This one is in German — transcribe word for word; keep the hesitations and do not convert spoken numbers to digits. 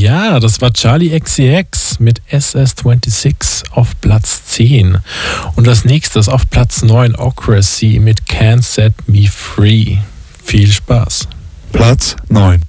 Ja, das war Charli X C X mit S S sechsundzwanzig auf Platz zehn. Und das nächste ist auf Platz neun, Ocracy mit Can't Set Me Free. Viel Spaß. Platz neun.